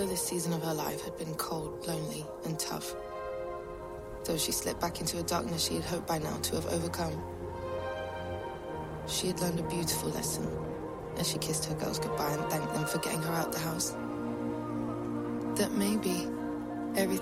this season of her life had been cold, lonely, and tough. Though she slipped back into a darkness she had hoped by now to have overcome. She had learned a beautiful lesson as she kissed her girls goodbye and thanked them for getting her out the house. That maybe everything